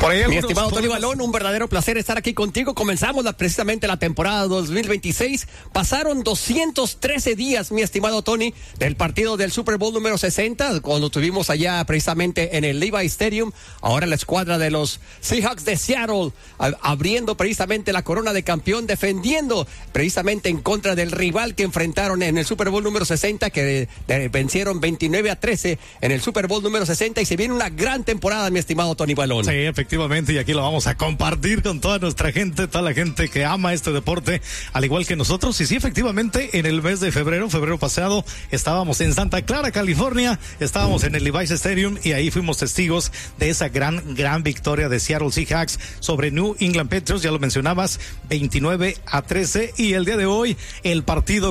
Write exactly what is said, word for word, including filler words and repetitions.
Por ahí Mi estimado Tony Balón, un verdadero placer estar aquí contigo. Comenzamos la, precisamente la temporada dos mil veintiséis. Pasaron doscientos trece días, mi estimado Tony, del partido del Super Bowl número sesenta, cuando tuvimos allá precisamente en el Levi Stadium. Ahora la escuadra de los Seahawks de Seattle, a, abriendo precisamente la corona de campeón, defendiendo precisamente en contra del rival que enfrentaron en el Super Bowl número sesenta, que de, de, vencieron veintinueve a trece en el Super Bowl número sesenta, y se viene una gran temporada, mi estimado Tony Balón. Sí, efectivamente. Efectivamente, y aquí lo vamos a compartir con toda nuestra gente, toda la gente que ama este deporte, al igual que nosotros. Y sí, efectivamente, en el mes de febrero, febrero pasado, estábamos en Santa Clara, California, estábamos en el Levi's Stadium y ahí fuimos testigos de esa gran, gran victoria de Seattle Seahawks sobre New England Patriots, ya lo mencionabas, veintinueve a trece, y el día de hoy, el partido